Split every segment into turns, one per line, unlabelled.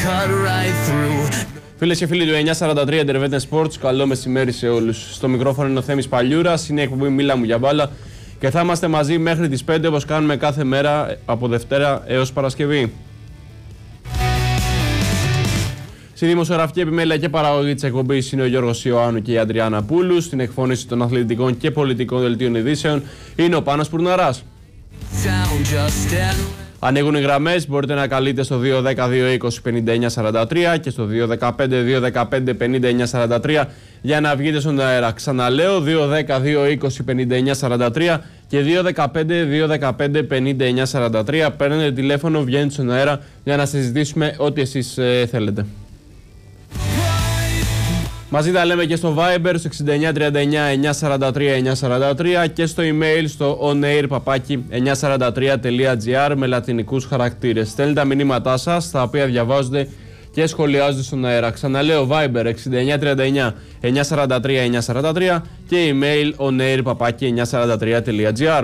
Φίλες και φίλοι του 943 Intervent Sports, καλό μεσημέρι σε όλους. Στο μικρόφωνο είναι ο Θέμης Παλιούρας, είναι η εκπομπή Μίλα μου για μπάλα και θα είμαστε μαζί μέχρι τις 5 όπως κάνουμε κάθε μέρα από Δευτέρα έως Παρασκευή. Στη δημοσιογραφική επιμέλεια και παραγωγή της εκπομπής είναι ο Γιώργος Ιωάννου και η Αντριάννα Πούλου. Στην εκφώνηση των αθλητικών και πολιτικών δελτίων ειδήσεων είναι ο Πάνος Πουρναράς. Ανοίγουν οι γραμμές, μπορείτε να καλείτε στο 210-220-5943 και στο 215-215-5943 για να βγείτε στον αέρα. Ξαναλέω, 210-220-5943 και 215-215-5943. Παίρνετε τηλέφωνο, βγαίνετε στον αέρα για να συζητήσουμε ό,τι εσείς θέλετε. Μαζί τα λέμε και στο Viber στο 6939-943-943 και στο email στο onair@943.gr με λατινικούς χαρακτήρες. Στέλνετε τα μηνύματά σας, τα οποία διαβάζονται και σχολιάζονται στον αέρα. Ξαναλέω Viber 6939-943-943 και email onair@943.gr.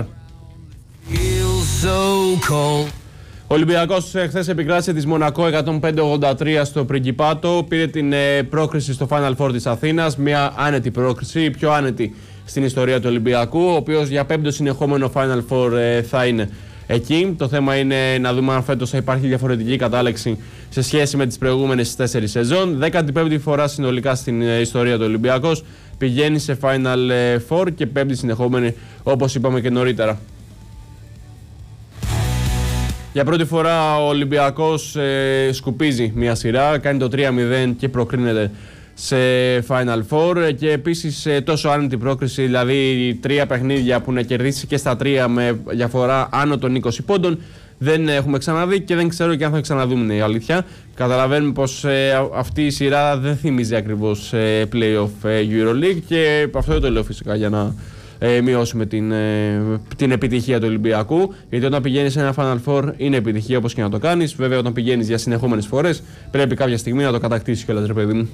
Ο Ολυμπιακός χθες επικράτησε της Μονακό 105-83 στο Πριγκιπάτο. Πήρε την πρόκριση στο Final Four της Αθήνας. Μια άνετη πρόκριση, η πιο άνετη στην ιστορία του Ολυμπιακού, ο οποίος για πέμπτο συνεχόμενο Final Four θα είναι εκεί. Το θέμα είναι να δούμε αν φέτος θα υπάρχει διαφορετική κατάληξη σε σχέση με τις προηγούμενες 4 σεζόν. 15η φορά συνολικά στην ιστορία του Ολυμπιακός πηγαίνει σε Final Four και πέμπτη συνεχόμενη, όπως είπαμε και νωρίτερα. Για πρώτη φορά ο Ολυμπιακός σκουπίζει μια σειρά, κάνει το 3-0 και προκρίνεται σε Final Four και επίσης τόσο άνετη πρόκριση, δηλαδή 3 παιχνίδια που να κερδίσει και στα 3 με διαφορά άνω των 20 πόντων δεν έχουμε ξαναδεί και δεν ξέρω και αν θα ξαναδούμε, η αλήθεια. Καταλαβαίνουμε πως αυτή η σειρά δεν θυμίζει ακριβώς play-off EuroLeague και αυτό δεν το λέω φυσικά για να μειώσουμε την επιτυχία του Ολυμπιακού, γιατί όταν πηγαίνεις σε ένα Final Four είναι επιτυχία όπως και να το κάνεις. Βέβαια, όταν πηγαίνεις για συνεχόμενες φορές πρέπει κάποια στιγμή να το κατακτήσεις κιόλας, ρε παιδί μου.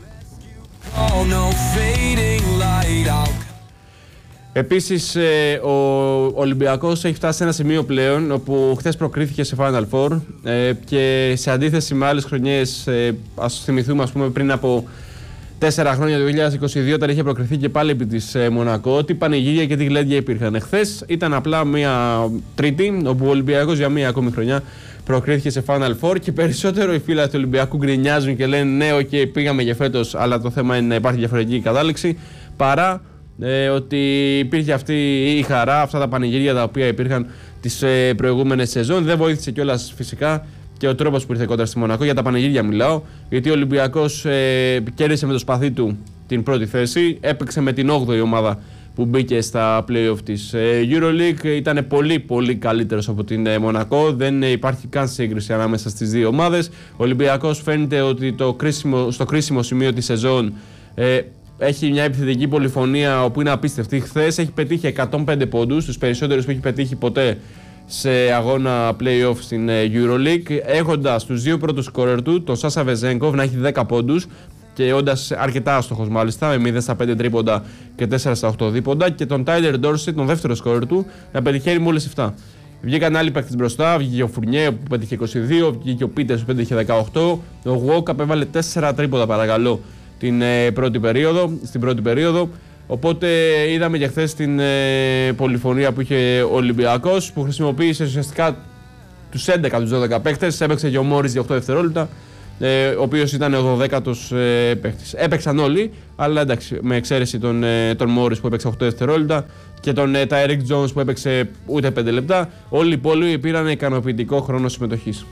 Επίσης, ο Ολυμπιακός έχει φτάσει σε ένα σημείο πλέον όπου χθες προκρίθηκε σε Final Four και σε αντίθεση με άλλες χρονιές, ας θυμηθούμε ας πούμε πριν από 4 χρόνια, το 2022, όταν είχε προκριθεί και πάλι επί της Μονακό, τι πανηγύρια και τι γλέντια υπήρχαν. Χθες ήταν απλά μια Τρίτη, όπου ο Ολυμπιακός για μια ακόμη χρονιά προκρίθηκε σε Final Four και περισσότερο οι φίλοι του Ολυμπιακού γκρινιάζουν και λένε ναι, ok, πήγαμε για φέτος, αλλά το θέμα είναι να υπάρχει διαφορετική κατάληξη, παρά ότι υπήρχε αυτή η χαρά, αυτά τα πανηγύρια τα οποία υπήρχαν τις προηγούμενες σεζόν. Δεν βοήθησε κιόλας φυσικά και ο τρόπος που ήρθε κόντρα στη Μονακό, για τα πανηγύρια μιλάω, γιατί ο Ολυμπιακός κέρδισε με το σπαθί του την πρώτη θέση, έπαιξε με την 8η ομάδα που μπήκε στα play-off της EuroLeague, ήταν πολύ πολύ καλύτερος από την Μονακό, δεν υπάρχει καν σύγκριση ανάμεσα στις δύο ομάδες. Ο Ολυμπιακός φαίνεται ότι στο κρίσιμο σημείο της σεζόν έχει μια επιθετική πολυφωνία όπου είναι απίστευτη. Χθες έχει πετύχει 105 πόντους, τους περισσότερους που έχει πετύχει ποτέ σε αγώνα play-off στην EuroLeague, έχοντας τους δύο πρώτους σκόρερ του, τον Σάσα Βεζένκοφ να έχει 10 πόντους και όντας αρκετά άστοχος μάλιστα, με 0 στα 5 τρίποντα και 4 στα 8 δίποντα, και τον Τάιλερ Ντόρσετ, τον δεύτερο σκόρερ του, να πετυχαίνει μόλις 7. Βγήκαν άλλοι παίκτες μπροστά, βγήκε ο Φουρνιέ που πέτυχε 22, βγήκε ο Πίτερς που πέτυχε 18, ο Γουόκαπ έβαλε 4 τρίποντα παρακαλώ στην πρώτη περίοδο. Οπότε είδαμε και χθες την πολυφωνία που είχε ο Ολυμπιακός, που χρησιμοποίησε ουσιαστικά τους 11 τους 12 παίκτες. Έπαιξε και ο Μόρις για 8 δευτερόλεπτα, ο οποίος ήταν ο 12ος παίκτης. Έπαιξαν όλοι, αλλά εντάξει, με εξαίρεση τον Μόρις που έπαιξε 8 δευτερόλεπτα και τον Τάιρικ Τζόνς που έπαιξε ούτε 5 λεπτά. Όλοι οι υπόλοιποι πήραν ικανοποιητικό χρόνο συμμετοχής.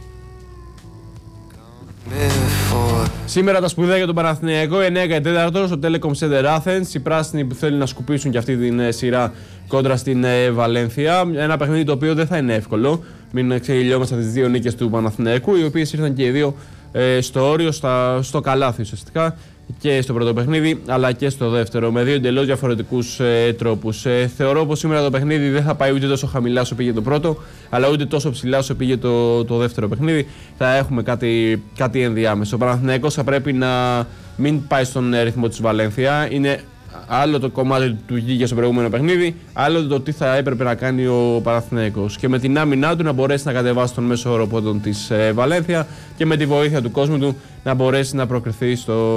Σήμερα τα σπουδαία για τον Παναθηναϊκό, 9 στο Telecom Center Athens. Οι πράσινοι που θέλουν να σκουπίσουν και αυτή την σειρά κόντρα στην Βαλένθια. Ένα παιχνίδι το οποίο δεν θα είναι εύκολο. Μην ξεγελιόμαστε τις δύο νίκες του Παναθηναϊκού, οι οποίες ήρθαν και οι δύο στο όριο, στο καλάθι ουσιαστικά, και στο πρώτο παιχνίδι αλλά και στο δεύτερο, με δύο εντελώς διαφορετικούς τρόπους. Θεωρώ πως σήμερα το παιχνίδι δεν θα πάει ούτε τόσο χαμηλά όσο πήγε το πρώτο, αλλά ούτε τόσο ψηλά όσο πήγε το δεύτερο παιχνίδι. Θα έχουμε κάτι ενδιάμεσο. Ο Παναθηναϊκός θα πρέπει να μην πάει στον ρυθμό της Βαλένθια. Είναι άλλο το κομμάτι του βγήκε στο προηγούμενο παιχνίδι, άλλο το τι θα έπρεπε να κάνει ο Παναθηναϊκός. Και με την άμυνά του να μπορέσει να κατεβάσει τον μέσο όρο πόντων της Βαλένθια και με τη βοήθεια του κόσμου του να μπορέσει να προκριθεί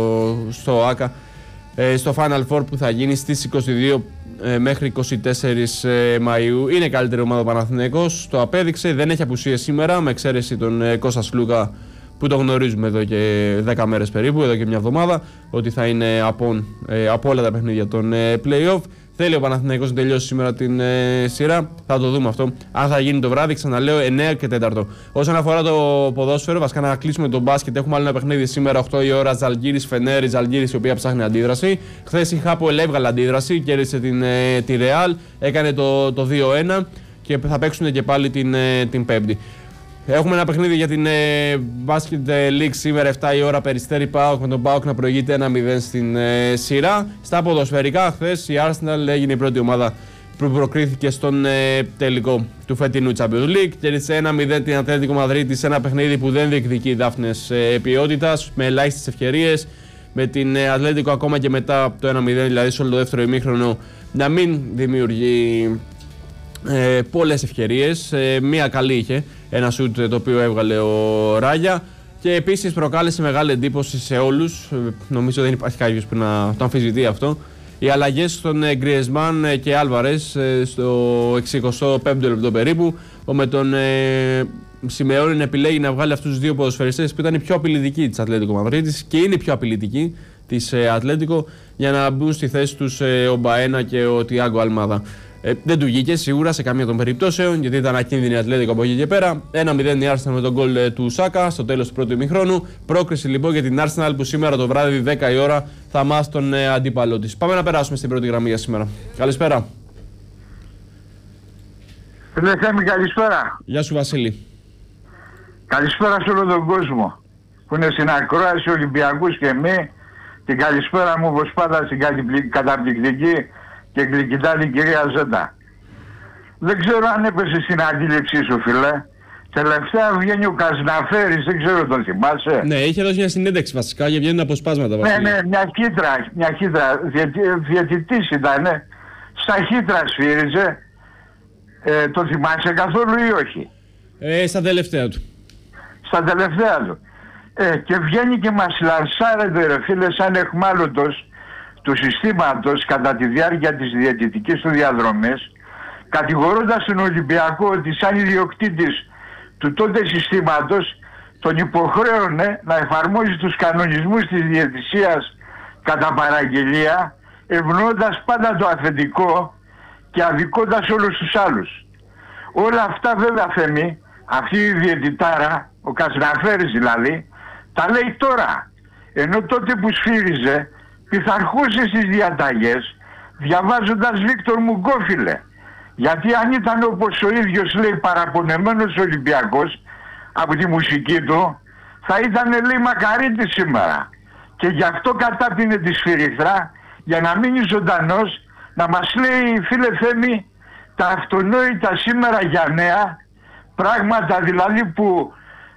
στο ΆΚΑ, στο Final Four που θα γίνει στις 22 μέχρι 24 Μαΐου. Είναι καλύτερη ομάδα ο Παναθηναϊκός, το απέδειξε, δεν έχει απουσίες σήμερα με εξαίρεση τον Κώστα Σλούκα που το γνωρίζουμε εδώ και 10 μέρες περίπου, εδώ και μια εβδομάδα, ότι θα είναι από όλα τα παιχνίδια των play-off. Θέλει ο Παναθηναϊκός να τελειώσει σήμερα την σειρά, θα το δούμε αυτό. Αν θα γίνει το βράδυ, ξαναλέω, 9 και 4. Όσον αφορά το ποδόσφαιρο, βασικά να κλείσουμε τον μπάσκετ, έχουμε άλλο ένα παιχνίδι σήμερα 8 η ώρα, Ζαλγκίρις Φενέρ, Ζαλγκίρις η οποία ψάχνει αντίδραση. Χθες η Χάπολ έβγαλε αντίδραση, κέρδισε τη Ρεάλ, έκανε το 2-1 και θα παίξουν και πάλι την Πέμπτη. Έχουμε ένα παιχνίδι για την Basket League σήμερα 7 η ώρα, Περιστέρι ΠΑΟΚ, με τον ΠΑΟΚ να προηγείται 1-0 στην σειρά. Στα ποδοσφαιρικά, χθες η Arsenal έγινε η πρώτη ομάδα που προκρίθηκε στον τελικό του φετινού Champions League. Κέρδισε 1-0 την Ατλέτικο Μαδρίτη σε ένα παιχνίδι που δεν διεκδικεί δάφνες ποιότητας, με ελάχιστες ευκαιρίες. Με την Ατλέτικο ακόμα και μετά το 1-0, δηλαδή σε όλο το δεύτερο ημίχρονο, να μην δημιουργεί πολλές ευκαιρίες. Μία καλή είχε, ένα σουτ το οποίο έβγαλε ο Ράγια, και επίσης προκάλεσε μεγάλη εντύπωση σε όλους. Νομίζω δεν υπάρχει κάποιος που να το αμφισβητεί αυτό. Οι αλλαγές στον Γκριεσμάν και Άλβαρες στο 65ο λεπτό περίπου, με τον Σιμεώνη να επιλέγει να βγάλει αυτούς τους δύο ποδοσφαιριστές που ήταν οι πιο απειλητικοί της Ατλέτικο Μαδρίτης και είναι οι πιο απειλητικοί της Ατλέτικο, για να μπουν στη θέση τους ο Μπαένα και ο Τιάγκο Αλμάδα. Δεν του βγήκε σίγουρα σε καμία των περιπτώσεων, γιατί ήταν ακίνδυνη η Ατλέτικο από εκεί και πέρα. 1-0 η Arsenal με τον γκολ του Σάκα στο τέλος του πρώτου ημιχρόνου. Πρόκριση λοιπόν για την Arsenal που σήμερα το βράδυ 10 η ώρα θα μάθει τον αντίπαλό της. Πάμε να περάσουμε στην πρώτη γραμμή για σήμερα. Καλησπέρα.
Φίλε Θέμη, καλησπέρα.
Γεια σου Βασίλη.
Καλησπέρα σε όλο τον κόσμο που είναι στην ακρόαση, Ολυμπιακούς και εμεί. Την καλησπέρα μου όπως πάντα στην καταπληκτική και γλυκητάλη κυρία Ζέτα. Δεν ξέρω αν έπεσε στην αντίληψή σου, φίλε. Τελευταία βγαίνει ο Καζναφέρης, δεν ξέρω, τον θυμάσαι.
Ναι, είχε δώσει μια συνέντευξη βασικά και βγαίνουν αποσπάσματα.
Ναι, μια χύτρα. Διαιτητής ήταν. Στα χύτρα σφύριζε. Το θυμάσαι καθόλου ή όχι?
Στα τελευταία του.
Στα τελευταία του. Και βγαίνει και μας λανσάρεται, ρε φίλε, σαν εχμάλωτος του συστήματος κατά τη διάρκεια της διαιτητικής του διαδρομής, κατηγορώντας τον Ολυμπιακό ότι σαν ιδιοκτήτης του τότε συστήματος τον υποχρέωνε να εφαρμόζει τους κανονισμούς της διαιτησίας κατά παραγγελία, ευνοώντας πάντα το αφεντικό και αδικώντας όλους τους άλλους. Όλα αυτά βέβαια, Θέμη, αυτή η διαιτητάρα, ο Κασναφέρης δηλαδή, τα λέει τώρα. Ενώ τότε που σφύριζε, πειθαρχούσε στις διαταγές, διαβάζοντας Βίκτορ Μουγκόφιλε. Γιατί αν ήταν όπως ο ίδιος λέει παραπονεμένος Ολυμπιακός από τη μουσική του, θα ήταν λέει μακαρίτης σήμερα. Και γι' αυτό κατάπινε τη σφυριχτρά, για να μείνει ζωντανός, να μας λέει, φίλε Θέμη, τα αυτονόητα σήμερα για νέα πράγματα, δηλαδή που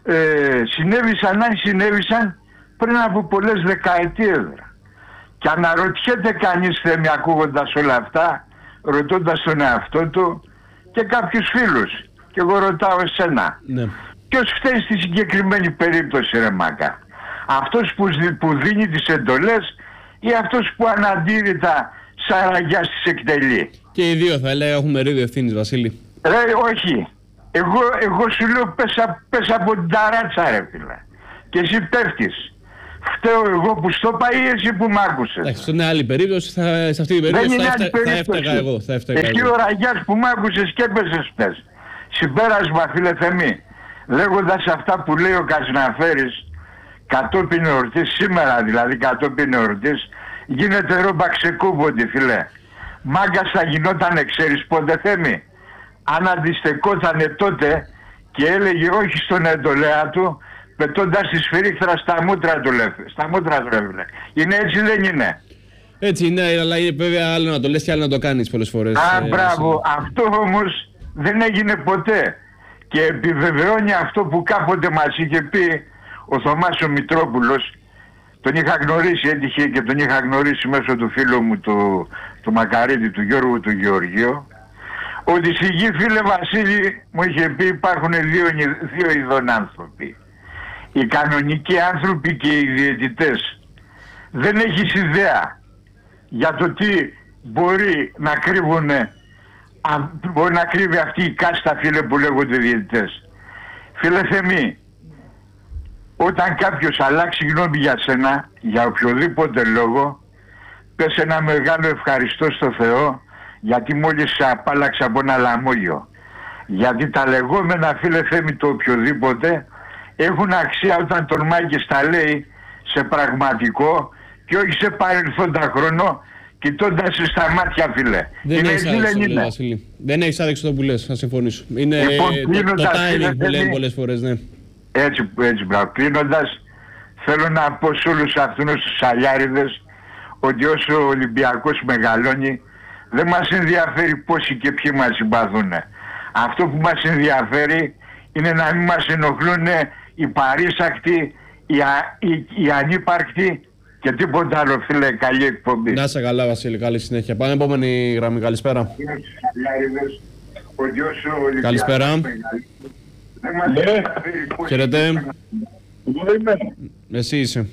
συνέβησαν, αν συνέβησαν πριν από πολλές δεκαετίες. Και αναρωτιέται κανείς, Θέμη, ακούγοντας όλα αυτά, ρωτώντας τον εαυτό του και κάποιους φίλους, και εγώ ρωτάω εσένα, ναι, ποιος φταίει στη συγκεκριμένη περίπτωση, ρε Μάκα? Αυτός που δίνει τις εντολές ή αυτός που αναντήρητα σαραγιά τις εκτελεί? Και
οι δύο θα έλεγα έχουν μερίδιο ευθύνης, Βασίλη.
Όχι. Εγώ σου λέω πες από την ταράτσα, ρε φίλε. Και εσύ πέφτεις. Φταίω εγώ που στο είπα ή εσύ που μ' άκουσες?
Εντάξει, αυτό είναι άλλη περίπτωση. Σε αυτή την περίπτωση θα έφταγα εγώ.
Εσύ ο Ραγιάς που μ' άκουσες και έπεσες πες. Συμπέρασμα, φίλε Θεμή, λέγοντας αυτά που λέει ο Καζναφέρης κατόπιν εορτής, σήμερα δηλαδή κατόπιν εορτής, γίνεται ρόμπα ξεκούβοντη, φίλε. Μάγκας θα γινότανε, ξέρεις πότε, Θέμη? Αν αντιστεκότανε τότε και έλεγε όχι στον εντολέα του, πετώντας τη σφυρίχτρα στα μούτρα του, ρε. Είναι έτσι, δεν είναι?
Έτσι είναι, αλλά είναι βέβαια άλλο να το λες και άλλο να το κάνεις πολλές φορές.
Μπράβο. Αυτό όμως δεν έγινε ποτέ. Και επιβεβαιώνει αυτό που κάποτε μας είχε πει ο Θωμάς ο Μητρόπουλος, τον είχα γνωρίσει, έτυχε και τον είχα γνωρίσει μέσω του φίλου μου του Μακαρίτη, του Γιώργου του Γεωργίου, ότι στη γη, φίλε Βασίλη, μου είχε πει υπάρχουν δύο ειδών άνθρωποι. Οι κανονικοί άνθρωποι και οι διαιτητές. Δεν έχεις ιδέα για το τι μπορεί να κρύβουν, μπορεί να κρύβει αυτή η κάστα, φίλε, που λέγονται διαιτητές. Φίλε Θεμή, όταν κάποιος αλλάξει γνώμη για σένα, για οποιοδήποτε λόγο, πες ένα μεγάλο ευχαριστώ στο Θεό, γιατί μόλις σε απάλλαξε από ένα λαμόγιο. Γιατί τα λεγόμενα, φίλε Θέμη, το οποιοδήποτε έχουν αξία όταν τολμάει και στα λέει σε πραγματικό και όχι σε παρελθόντα χρόνο, κοιτώντας στα μάτια, φίλε.
Δεν έχεις άδειξο, Βασίλη. Δεν έχεις άδειξο το που λες, θα συμφωνήσω. Είναι
λοιπόν,
το timing που λένε πολλές φορές, ναι.
Έτσι, μπράβο. Κλείνοντας, θέλω να πω σε όλους αυτούς τους σαλιάριδες ότι όσο ο Ολυμπιακός μεγαλώνει, δεν μας ενδιαφέρει πόσοι και ποιοι μας συμπαθούν. Αυτό που μας ενδιαφέρει είναι να μην μας ενοχλούν οι παρήσακτοι, οι ανύπαρκτοι και τίποτα άλλο, φίλε. Καλή εκπομπή.
Να είσαι καλά, Βασίλη, καλή συνέχεια. Πάμε επόμενη γραμμή. Καλησπέρα. Καλησπέρα. Χαίρετε. Εσύ είσαι.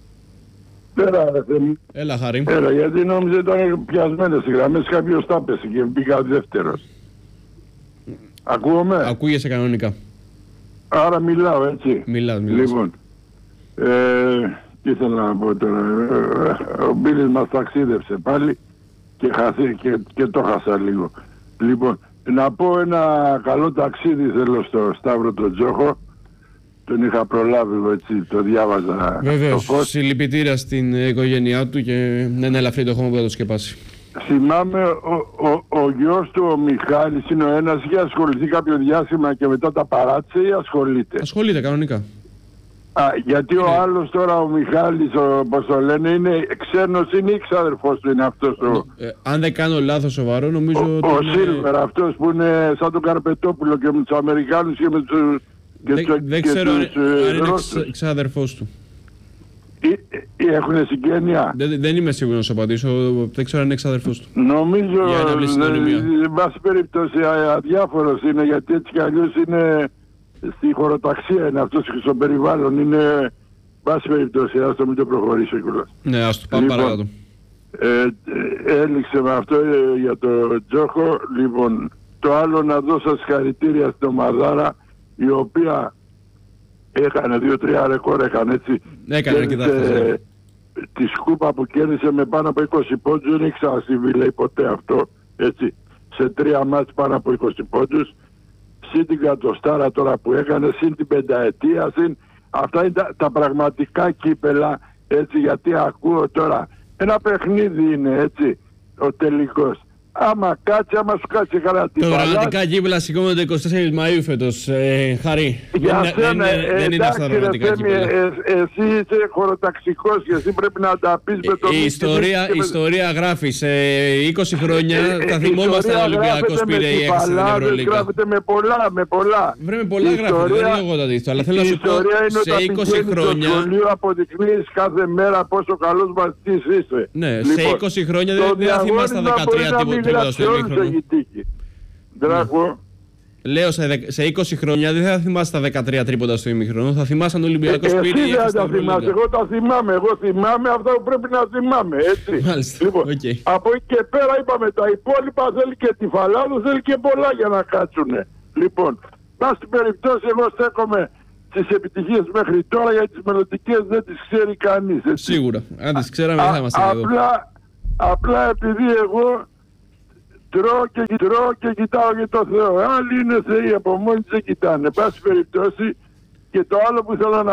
Έλα, Χάρη.
Έλα, γιατί νόμιζα ήταν πιασμένες οι γραμμές, κάποιος τα πέσει και μπήκα δεύτερος. Ακούγομαι?
Ακούγεσαι κανονικά.
Άρα μιλάω, έτσι.
Μιλάς.
Λοιπόν, τι ήθελα να πω τώρα. Ο Μπίλης μας ταξίδευσε πάλι και το χάσα λίγο. Λοιπόν, να πω ένα καλό ταξίδι θέλω στο Σταύρο τον Τζόχο. Τον είχα προλάβει, έτσι, το διάβαζα.
Βεβαίως, συλληπιτήρια στην οικογένειά του και ένα ελαφρύ το χώμα που θα το σκεπάσει.
Θυμάμαι ο γιος του, ο Μιχάλης, είναι ο ένας, είχε ασχοληθεί κάποιο διάστημα και μετά τα παράτησε ή ασχολείται?
Ασχολείται κανονικά.
Γιατί ο άλλος τώρα, ο Μιχάλης, όπως το λένε, είναι ξένος, είναι ή ξαδερφός του είναι αυτός
αν δεν κάνω λάθος σοβαρό, νομίζω ότι
ο Σίλβερ, αυτός που είναι σαν τον Καρπετόπουλο και με τους Αμερικάνους και με τους...
Δεν ξέρω αν είναι ξαδερφός του.
Έχουν συγγένεια?
Δεν είμαι σίγουρος να σου απαντήσω. Δεν ξέρω αν είναι ξαδερφός του.
Νομίζω, εν πάση περιπτώσει, αδιάφορος είναι, γιατί έτσι κι αλλιώς είναι στη χωροταξία, είναι αυτός και στο περιβάλλον. Είναι, εν πάση περιπτώσει, ας το μην το προχωρήσω κιόλας.
Ναι, ας το πάμε παρακάτω.
Έληξε με αυτό για το Τζόχο. Λοιπόν, το άλλο να δώσω συγχαρητήρια στην ομαδάρα, η οποία έκανε 2-3 ρεκόρ, έτσι.
Έκανε και
τη σκούπα που κέρδισε με πάνω από 20 πόντους, δεν έχει ξανασυμβεί, λέει, ποτέ αυτό, έτσι. Σε 3 μάτς πάνω από 20 πόντους, συν την κατοστάρα τώρα που έκανε, συν την πενταετία, αυτά είναι τα πραγματικά κύπελα, έτσι, γιατί ακούω τώρα, ένα παιχνίδι είναι, έτσι, ο τελικός. Άμα σου κάτσει καλά την
παλιά. Τα πραγματικά κύπελα σηκώνονται 24 Μαΐου φέτος, Χαρή. Δεν είναι αυτά τα πραγματικά κύπελα.
Εσύ είσαι χωροταξικός και εσύ πρέπει να τα πεις με το
Η ιστορία γράφει. Σε 20 χρόνια θα θυμόμαστε αν ο Ολυμπιακός πήρε η έκθεση στην Ευρωλίγα.
Γράφεται με πολλά.
Βρε, με πολλά γράφεται, δεν είναι εγώ τα δείχνω. Αλλά θέλω να σου πω, σε 20 χρόνια...
Στο σχολείο αποδεικνύεις κάθε μέρα πόσο καλός μαθητής είσαι.
Ναι, σε 20 χρόνια δεν θα θυμάσαι τα 13 τίποτα.
Σε όλους έχει τύχει.
Λέω σε 20 χρόνια δεν θα θυμάσαι τα 13 τρίποτα στο ημίχρονο, θα θυμάσαι αν ο Ολυμπιακός πήρε.
Εσύ δεν τα θυμάσαι, εγώ τα θυμάμαι. Εγώ θυμάμαι αυτά που πρέπει να θυμάμαι, έτσι.
Μάλιστα.
Λοιπόν,
okay.
Από εκεί και πέρα είπαμε τα υπόλοιπα, θέλει και τη Φαλάδο, θέλει και πολλά για να κάτσουνε. Λοιπόν, πάση περιπτώσει εγώ στέκομαι στις επιτυχίες μέχρι τώρα, για τις μελλοντικές δεν τις ξέρει κανείς. Έτσι.
Σίγουρα, αν τις ξέραμε δεν θα είμαστε εδώ.
Απλά επειδή εγώ τρώω και κοιτάω για το Θεό. Άλλοι είναι θεοί, από μόνοι δεν κοιτάνε. Πάση περιπτώσει, και το άλλο που θέλω να